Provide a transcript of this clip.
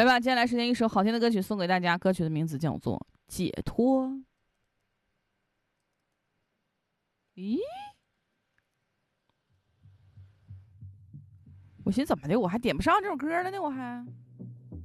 来吧，接下来时间一首好听的歌曲送给大家，歌曲的名字叫做《解脱》。咦，我寻思怎么的，我还点不上这首歌了呢，我还。